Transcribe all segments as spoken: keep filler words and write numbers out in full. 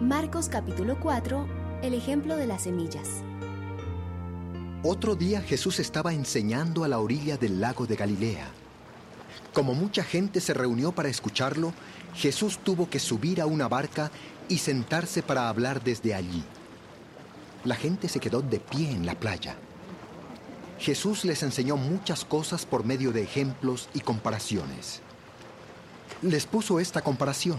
Marcos capítulo cuatro, el ejemplo de las semillas. Otro día Jesús estaba enseñando a la orilla del lago de Galilea. Como mucha gente se reunió para escucharlo, Jesús tuvo que subir a una barca y sentarse para hablar desde allí. La gente se quedó de pie en la playa. Jesús les enseñó muchas cosas por medio de ejemplos y comparaciones. Les puso esta comparación.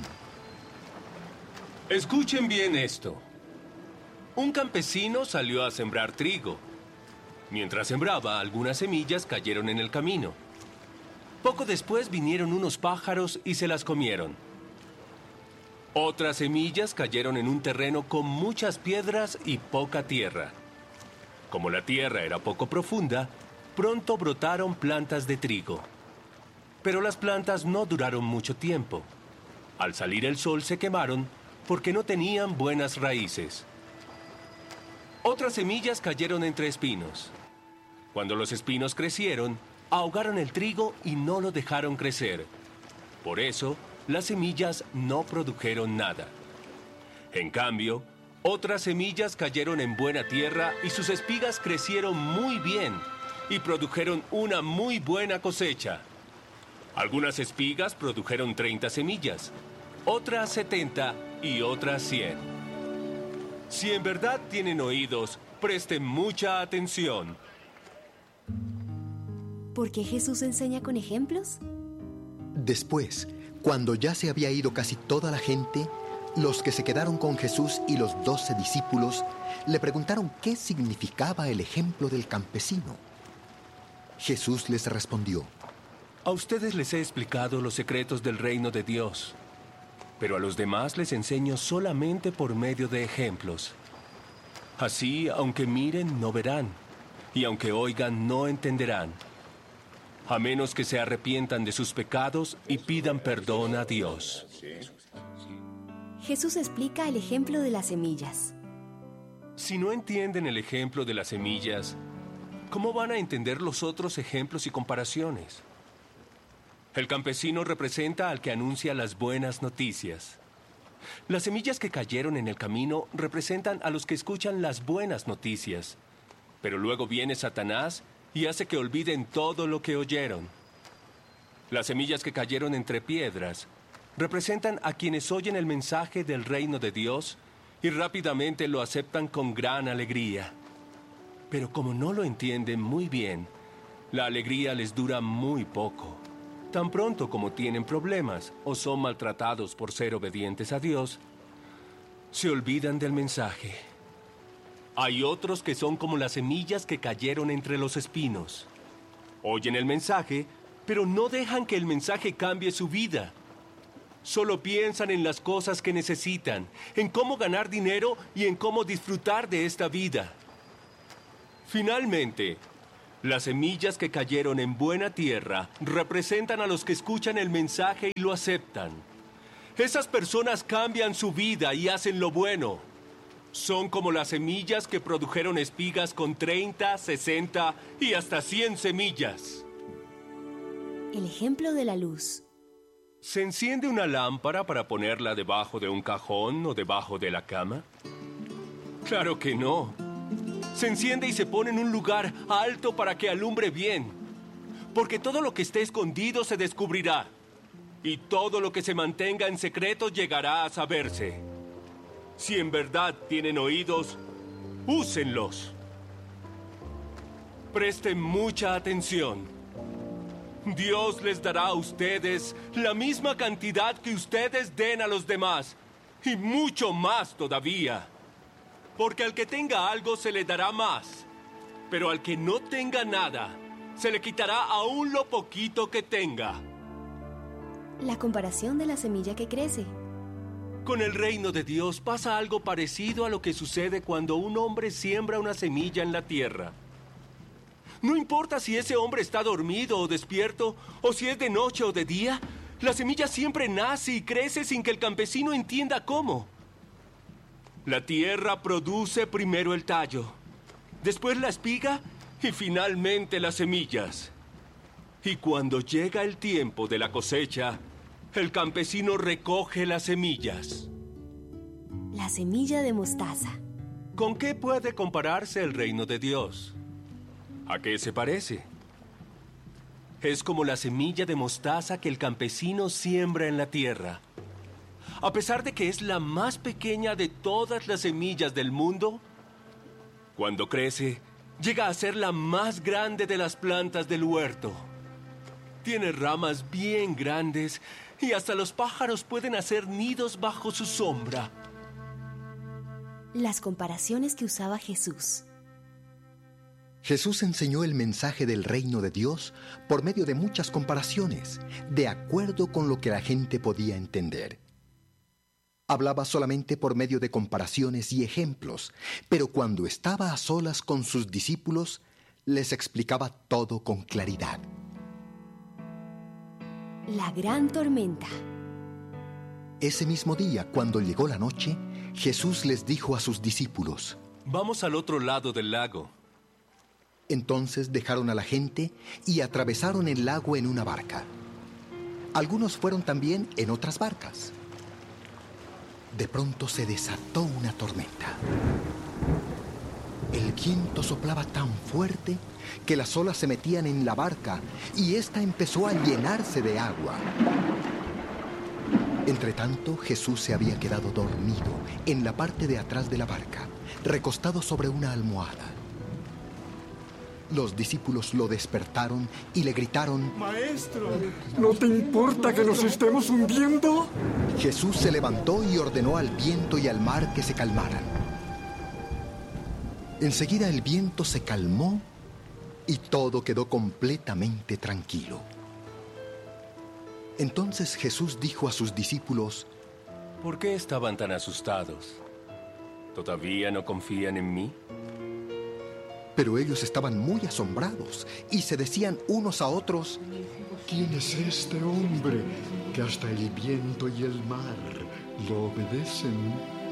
Escuchen bien esto. Un campesino salió a sembrar trigo. Mientras sembraba, algunas semillas cayeron en el camino. Poco después vinieron unos pájaros y se las comieron. Otras semillas cayeron en un terreno con muchas piedras y poca tierra. Como la tierra era poco profunda, pronto brotaron plantas de trigo. Pero las plantas no duraron mucho tiempo. Al salir el sol se quemaron porque no tenían buenas raíces. Otras semillas cayeron entre espinos. Cuando los espinos crecieron, ahogaron el trigo y no lo dejaron crecer. Por eso, las semillas no produjeron nada. En cambio, otras semillas cayeron en buena tierra y sus espigas crecieron muy bien y produjeron una muy buena cosecha. Algunas espigas produjeron treinta semillas, otras setenta y otras cien. Si en verdad tienen oídos, presten mucha atención. ¿Por qué Jesús enseña con ejemplos? Después, cuando ya se había ido casi toda la gente, los que se quedaron con Jesús y los doce discípulos le preguntaron qué significaba el ejemplo del campesino. Jesús les respondió: A ustedes les he explicado los secretos del reino de Dios, pero a los demás les enseño solamente por medio de ejemplos. Así, aunque miren, no verán, y aunque oigan, no entenderán, a menos que se arrepientan de sus pecados y pidan perdón a Dios. Jesús explica el ejemplo de las semillas. Si no entienden el ejemplo de las semillas, ¿cómo van a entender los otros ejemplos y comparaciones? El campesino representa al que anuncia las buenas noticias. Las semillas que cayeron en el camino representan a los que escuchan las buenas noticias. Pero luego viene Satanás y hace que olviden todo lo que oyeron. Las semillas que cayeron entre piedras representan a quienes oyen el mensaje del reino de Dios y rápidamente lo aceptan con gran alegría. Pero como no lo entienden muy bien, la alegría les dura muy poco. Tan pronto como tienen problemas o son maltratados por ser obedientes a Dios, se olvidan del mensaje. Hay otros que son como las semillas que cayeron entre los espinos. Oyen el mensaje, pero no dejan que el mensaje cambie su vida. Solo piensan en las cosas que necesitan, en cómo ganar dinero y en cómo disfrutar de esta vida. Finalmente, las semillas que cayeron en buena tierra representan a los que escuchan el mensaje y lo aceptan. Esas personas cambian su vida y hacen lo bueno. Son como las semillas que produjeron espigas con treinta, sesenta y hasta cien semillas. El ejemplo de la luz. ¿Se enciende una lámpara para ponerla debajo de un cajón o debajo de la cama? Claro que no. Se enciende y se pone en un lugar alto para que alumbre bien. Porque todo lo que esté escondido se descubrirá. Y todo lo que se mantenga en secreto llegará a saberse. Si en verdad tienen oídos, úsenlos. Presten mucha atención. Dios les dará a ustedes la misma cantidad que ustedes den a los demás, y mucho más todavía. Porque al que tenga algo se le dará más, pero al que no tenga nada, se le quitará aún lo poquito que tenga. La comparación de la semilla que crece. Con el reino de Dios pasa algo parecido a lo que sucede cuando un hombre siembra una semilla en la tierra. No importa si ese hombre está dormido o despierto, o si es de noche o de día, la semilla siempre nace y crece sin que el campesino entienda cómo. La tierra produce primero el tallo, después la espiga y finalmente las semillas. Y cuando llega el tiempo de la cosecha, el campesino recoge las semillas. La semilla de mostaza. ¿Con qué puede compararse el reino de Dios? ¿A qué se parece? Es como la semilla de mostaza que el campesino siembra en la tierra. A pesar de que es la más pequeña de todas las semillas del mundo, cuando crece, llega a ser la más grande de las plantas del huerto. Tiene ramas bien grandes y hasta los pájaros pueden hacer nidos bajo su sombra. Las comparaciones que usaba Jesús. Jesús enseñó el mensaje del reino de Dios por medio de muchas comparaciones, de acuerdo con lo que la gente podía entender. Hablaba solamente por medio de comparaciones y ejemplos, pero cuando estaba a solas con sus discípulos, les explicaba todo con claridad. La gran tormenta. Ese mismo día, cuando llegó la noche, Jesús les dijo a sus discípulos: Vamos al otro lado del lago. Entonces dejaron a la gente y atravesaron el lago en una barca. Algunos fueron también en otras barcas. De pronto se desató una tormenta. El viento soplaba tan fuerte que las olas se metían en la barca y ésta empezó a llenarse de agua. Entretanto, Jesús se había quedado dormido en la parte de atrás de la barca, recostado sobre una almohada. Los discípulos lo despertaron y le gritaron: ¡Maestro! ¿No te importa que nos estemos hundiendo? Jesús se levantó y ordenó al viento y al mar que se calmaran. Enseguida el viento se calmó y todo quedó completamente tranquilo. Entonces Jesús dijo a sus discípulos: ¿Por qué estaban tan asustados? ¿Todavía no confían en mí? Pero ellos estaban muy asombrados y se decían unos a otros: ¿Quién es este hombre que hasta el viento y el mar lo obedecen?